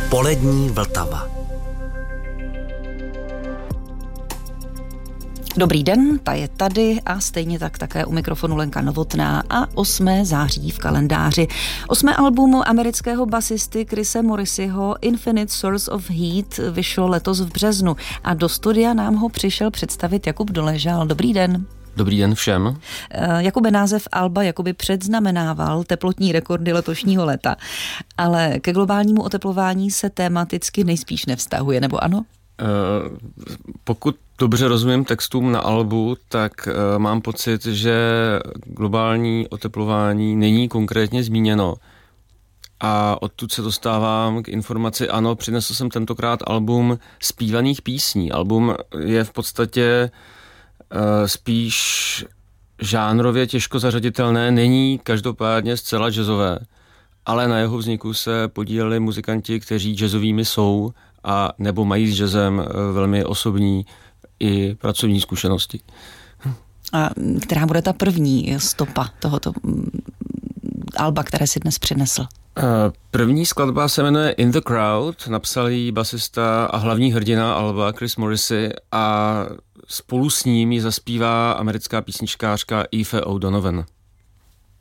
Polední Vltava. Dobrý den, ta je tady a stejně tak také u mikrofonu Lenka Novotná a 8. září v kalendáři. 8. album amerického basisty Chrisse Morriseyho Infinite Source of Heat vyšlo letos v březnu a do studia nám ho přišel představit Jakub Doležal. Dobrý den. Dobrý den všem. Jakube, název alba jakoby předznamenával teplotní rekordy letošního léta, ale ke globálnímu oteplování se tematicky nejspíš nevztahuje, nebo ano? Pokud dobře rozumím textům na albu, tak mám pocit, že globální oteplování není konkrétně zmíněno. A odtud se dostávám k informaci, ano, přinesl jsem tentokrát album zpívaných písní. Album je v podstatě spíš žánrově těžko zařaditelné, není každopádně zcela jazzové, ale na jeho vzniku se podíleli muzikanti, kteří jazzovými jsou a nebo mají s jazzem velmi osobní i pracovní zkušenosti. A která bude ta první stopa tohoto alba, které si dnes přinesl? První skladba se jmenuje In the Crowd, napsal ji basista a hlavní hrdina alba Chris Morrisey a spolu s ním ji zaspívá americká písničkářka Aoife O'Donovan.